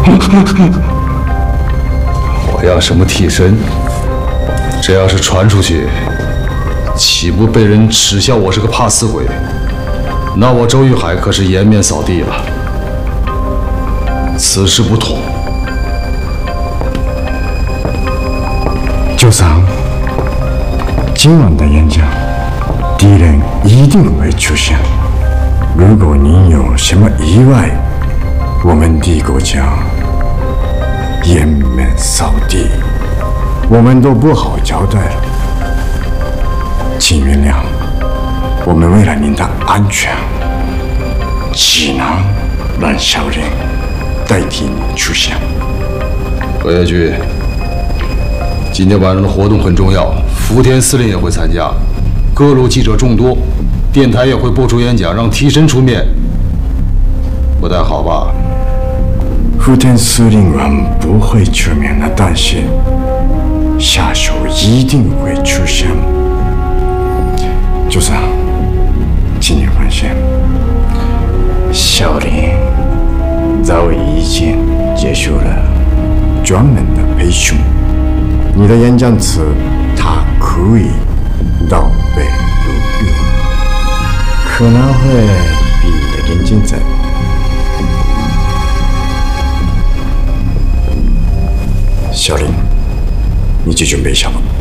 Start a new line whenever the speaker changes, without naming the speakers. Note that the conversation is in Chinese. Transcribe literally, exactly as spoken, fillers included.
我要什么替身？这要是传出去，岂不被人耻笑我是个怕死鬼？那我周玉海可是颜面扫地了。此事不同。
九桑，今晚的演讲，敌人一定会出现。如果您有什么意外，我们帝国将颜面扫地，我们都不好交代了。请原谅，我们为了您的安全，只能让小人代替您出现。
何业居，今天晚上的活动很重要，福田司令也会参加，各路记者众多，电台也会播出演讲，让替身出面，不太好吧？
福田司令官不会出面的，但是下手一定会出现。组长，请你放心，小林早已经结束了专门的培训，你的演讲词他可以倒背如流，可能会比你的更精彩。小林，你去准备一下吧。